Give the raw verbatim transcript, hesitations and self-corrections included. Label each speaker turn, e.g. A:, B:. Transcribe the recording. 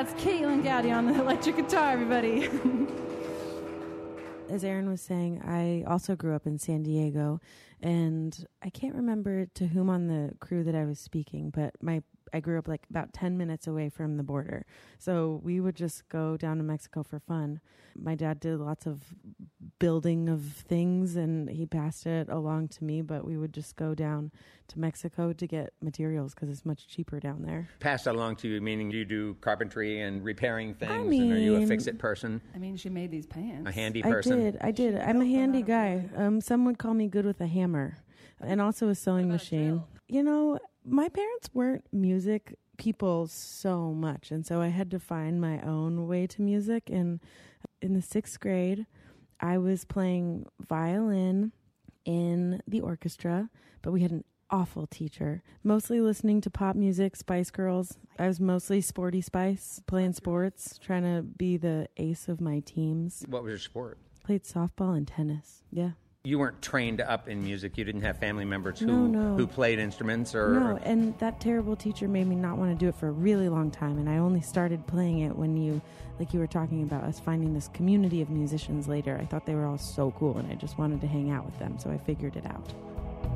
A: That's Caitlin Gowdy on the electric guitar, everybody.
B: As Aaron was saying, I also grew up in San Diego, and I can't remember to whom on the crew that I was speaking, but my I grew up like about ten minutes away from the border. So we would just go down to Mexico for fun. My dad did lots of building of things, and he passed it along to me, but we would just go down to Mexico to get materials because it's much cheaper down there.
C: Passed that along to you, meaning you do carpentry and repairing things,
B: I mean,
C: and are you a fix-it person?
A: I mean, she made these pants.
C: A handy person?
B: I did, I did. I'm a handy guy. Um, some would call me good with a hammer, and also a sewing machine. You know, my parents weren't music people so much, and so I had to find my own way to music. And in the sixth grade, I was playing violin in the orchestra, but we had an awful teacher, mostly listening to pop music, Spice Girls. I was mostly sporty Spice, playing sports, trying to be the ace of my teams.
C: What was your sport?
B: Played softball and tennis, yeah.
C: You weren't trained up in music. You didn't have family members who
B: no, no.
C: who played instruments, or
B: no. And that terrible teacher made me not want to do it for a really long time. And I only started playing it when you, like you were talking about, us finding this community of musicians later. I thought they were all so cool, and I just wanted to hang out with them. So I figured it out.